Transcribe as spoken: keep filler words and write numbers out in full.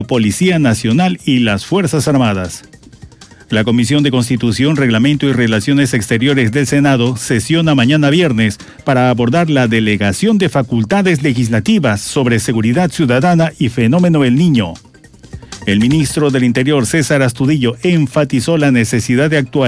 Policía Nacional y las Fuerzas Armadas. La Comisión de Constitución, Reglamento y Relaciones Exteriores del Senado sesiona mañana viernes para abordar la delegación de facultades legislativas sobre seguridad ciudadana y fenómeno El Niño. El ministro del Interior, César Astudillo, enfatizó la necesidad de actualizar